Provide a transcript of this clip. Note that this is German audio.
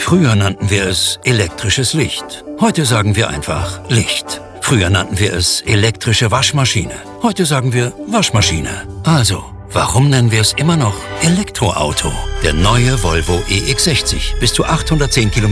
Früher nannten wir es elektrisches Licht. Heute sagen wir einfach Licht. Früher nannten wir es elektrische Waschmaschine. Heute sagen wir Waschmaschine. Also, warum nennen wir es immer noch Elektroauto? Der neue Volvo EX60. Bis zu 810 Kilometer